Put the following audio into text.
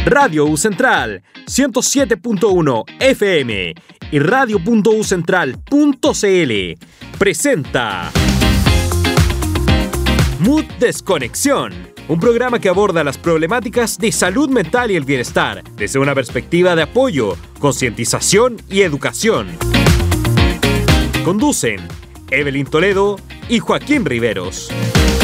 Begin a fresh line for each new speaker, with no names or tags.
Radio U Central 107.1 FM y radio.ucentral.cl presenta Mood Desconexión, un programa que aborda las problemáticas de salud mental y el bienestar desde una perspectiva de apoyo, concientización y educación. Conducen Evelyn Toledo y Joaquín Riveros.